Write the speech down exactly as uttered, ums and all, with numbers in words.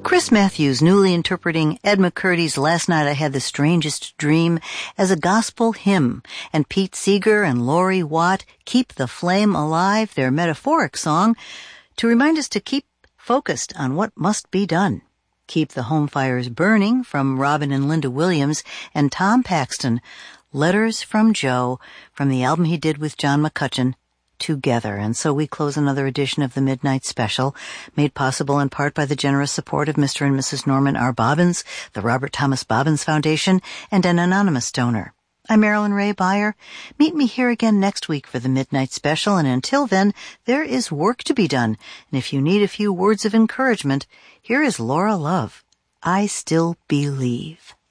Chris Matthews, newly interpreting Ed McCurdy's Last Night I Had the Strangest Dream as a gospel hymn, and Pete Seeger and Lori Watt, Keep the Flame Alive, their metaphoric song, to remind us to keep focused on what must be done. Keep the Home Fires Burning from Robin and Linda Williams, and Tom Paxton, Letters from Joe, from the album he did with John McCutcheon, Together. And so we close another edition of the Midnight Special, made possible in part by the generous support of Mister and Missus Norman R. Bobbins, the Robert Thomas Bobbins Foundation, and an anonymous donor. I'm Marilyn Ray Beyer. Meet me here again next week for the Midnight Special, and until then, there is work to be done. And if you need a few words of encouragement, here is Laura Love. I Still Believe.